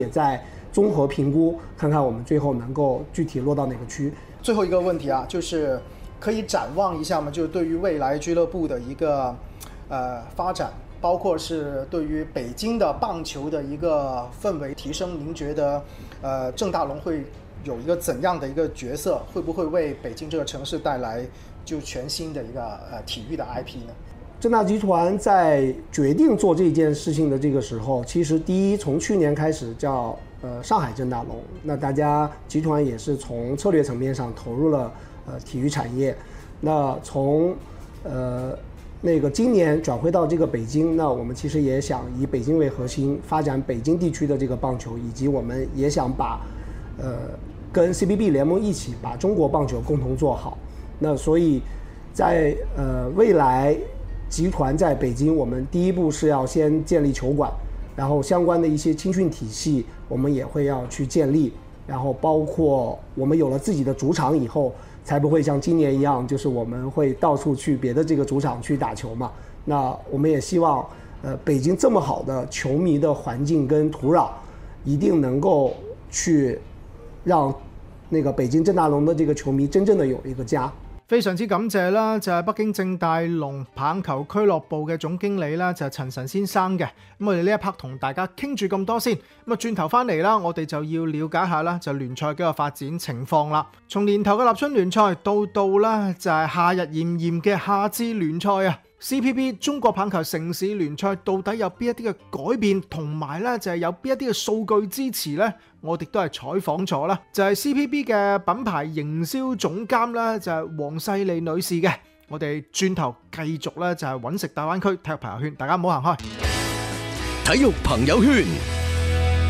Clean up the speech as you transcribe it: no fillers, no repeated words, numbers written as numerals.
也在综合評估，看看我們最後能夠具體落到哪個區。 最後一個問題啊，就是可以展望一下嘛，就對於未來俱樂部的一個發展，包括是對於北京的棒球的一個氛圍提升，您覺得鄭大龍會有一個怎樣的一個角色？會不會為北京這個城市帶來就全新的一個體育的 IP 呢？ 正大集團在決定做這件事情的這個時候，其實第一從去年開始叫上海正大龍，那大家集團也是從策略層面上投入了體育產業。那從那個今年轉回到這個北京，那我們其實也想以北京為核心發展北京地區的這個棒球，以及我們也想把跟 CBB 聯盟一起把中國棒球共同做好。那所以在未來集團在北京，我們第一步是要先建立球館，然後相關的一些青訓體系我們也會要去建立，然後包括我們有了自己的主場以後，才不會像今年一樣，就是我們會到處去別的這個主場去打球嘛。那我們也希望北京這麼好的球迷的環境跟土壤，一定能夠去讓那個北京正大龍的這個球迷真正的有一個家。 非常之感謝啦，就係北京正大龍棒球俱樂部嘅總經理啦，就係陳晨先生嘅。咁我哋呢一 part 同大家傾住咁多先，咁啊轉頭翻嚟啦，我哋就要了解下啦，就聯賽嘅個發展情況啦。從年頭嘅立春聯賽到啦就係夏日炎炎嘅夏至聯賽啊。CPB 中國棒球城市聯賽到底有邊一啲嘅改變，同埋咧就係有邊一啲嘅數據支持呢？我哋都係採訪咗啦，就係 CPB 嘅品牌營銷總監啦，就係黃世利女士嘅。我哋轉頭繼續咧就係揾食大灣區體育朋友圈，大家唔好行開。 體育朋友圈。